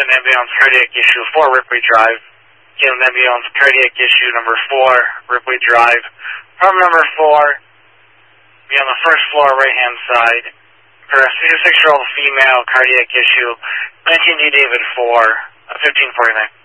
an ambulance cardiac issue 4 Ripley Drive. Again, ambulance cardiac issue number 4 Ripley Drive. Apartment number 4, be on the first floor, right-hand side. For a 66-year-old female cardiac issue, 19D David 4, 1549.